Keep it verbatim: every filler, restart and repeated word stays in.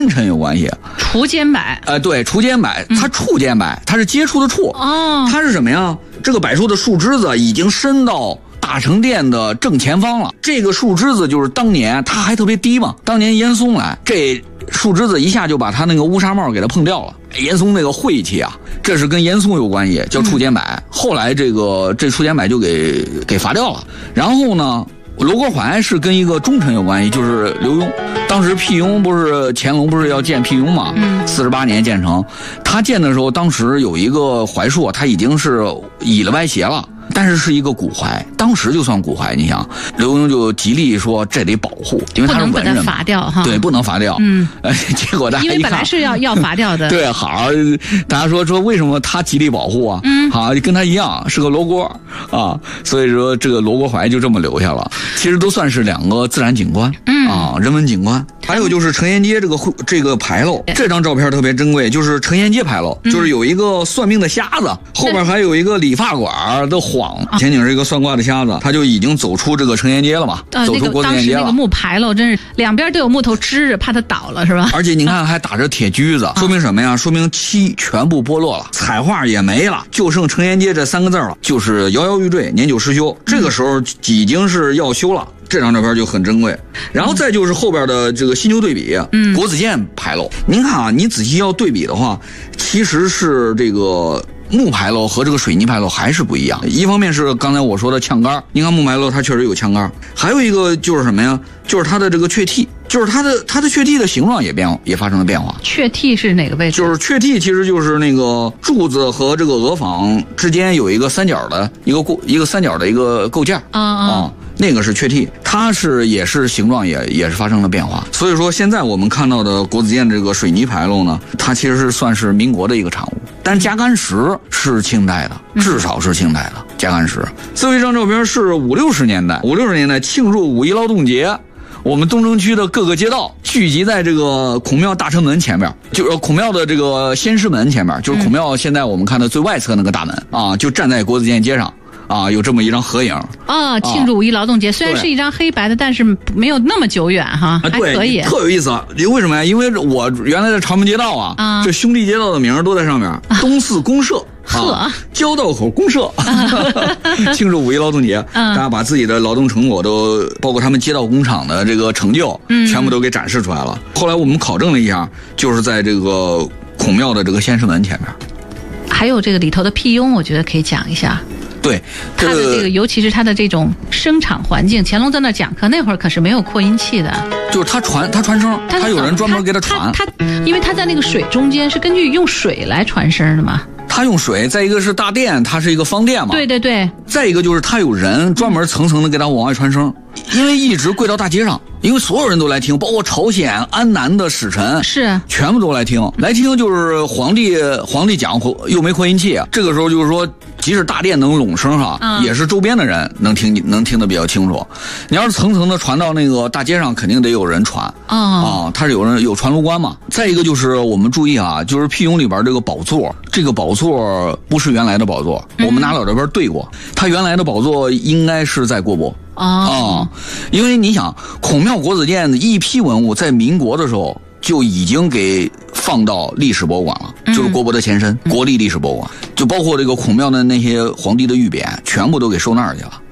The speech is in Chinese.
辰有关系。 除肩柏， 呃，对，除肩柏，它触肩柏，它是接触的触。 哦， 它是什么呀？这个柏树的树枝子已经伸到大成殿的正前方了。这个树枝子就是当年它还特别低嘛，当年严嵩来，这树枝子一下就把他那个乌纱帽给它碰掉了。严嵩那个晦气啊，这是跟严嵩有关系，叫触肩柏。嗯、后来这个这触肩柏就给给伐掉了。然后呢？罗锅怀是跟一个忠臣有关系，就是刘墉。当时辟雍不是乾隆不是要建辟雍嘛？嗯，四十八年建成。他建的时候，当时有一个槐树，他已经是倚了歪斜了，但是是一个古槐，当时就算古槐。你想，刘墉就极力说这得保护，因为他是文人嘛， 不能把它伐掉哈。 对，不能伐掉。嗯，呃，结果大家一看， 因为本来是要要伐掉的。 对，好，大家说说为什么他极力保护啊？嗯，好，跟他一样是个罗锅啊，所以说这个罗锅怀就这么留下了。其实都算是两个自然景观，嗯啊，人文景观。还有就是承贤街这个这个牌楼，这张照片特别珍贵，就是承贤街牌楼，嗯、就是有一个算命的瞎子，后边还有一个理发馆的晃，前景是一个算卦的瞎子，他就已经走出这个承贤街了嘛，呃、走出国子监街了。当时那个木牌楼真是两边都有木头支着，怕它倒了是吧？ 而且你看还打着铁锯子，说明什么呀？说明漆全部剥落了，彩画也没了，就剩承贤街这三个字了，就是摇摇欲坠，年久失修。这个时候已经是要修了。这张照片就很珍贵，然后再就是后边的这个新旧对比，嗯，国子监牌楼，您看啊，你仔细要对比的话，其实是这个木牌楼和这个水泥牌楼还是不一样。一方面是刚才我说的呛杆，您看木牌楼它确实有呛杆，还有一个就是什么呀？就是它的这个雀替，就是它的它的雀替的形状也变也发生了变化。 雀替是哪个位置？ 就是雀替其实就是那个柱子和这个额坊之间有一个三角的一个构一个三角的一个构件啊啊。啊那个是雀替，它是也是形状也也是发生了变化。所以说现在我们看到的国子监这个水泥牌楼呢，它其实是算是民国的一个产物，但是夹杆石是清代的，至少是清代的夹杆石。最后一张照片是五六十年代，五六十年代庆祝五一劳动节。我们东城区的各个街道聚集在这个孔庙大城门前面，就是孔庙的这个先师门前面，就是孔庙现在我们看的最外侧那个大门啊，就站在国子监街上。啊，有这么一张合影啊，庆祝五一劳动节，虽然是一张黑白的，但是没有那么久远哈，还可以， 特有意思。为什么呀？因为我原来在朝门街道啊，啊这兄弟街道的名都在上面，啊、东四公社。 呵、 啊，交道口公社庆祝五一劳动节，大家把自己的劳动成果都，包括他们街道工厂的这个成就，嗯，全部都给展示出来了。后来我们考证了一下，就是在这个孔庙的这个先师门前面。 还有这个里头的辟雍，我觉得可以讲一下。 对， 它的这个，尤其是它的这种生产环境，乾隆在那讲课那会儿可是没有扩音器的， 就是他传他传声，他有人专门给他传， 他因为他在那个水中间是根据用水来传声的嘛。 他用水，再一个是大殿，它是一个方殿嘛。 对对对。 再一个就是他有人专门层层的给他往外传声，因为一直跪到大街上，因为所有人都来听，包括朝鲜、安南的使臣是全部都来听，来听就是皇帝皇帝讲又没扩音器，这个时候就是说，即使大殿能拢声哈，嗯、也是周边的人能听能听得比较清楚。你要是层层的传到那个大街上，肯定得有人传啊、哦、啊，他是有人有传录官嘛。再一个就是我们注意啊，就是辟雍里边这个宝座，这个宝座不是原来的宝座，嗯、我们拿老照片对过，它原来的宝座应该是在郭博。啊、哦，因为你想，孔庙国子监的一批文物在民国的时候就已经给放到历史博物馆了，嗯、就是国博的前身，国立历史博物馆，就包括这个孔庙的那些皇帝的御匾，全部都给收那儿去了。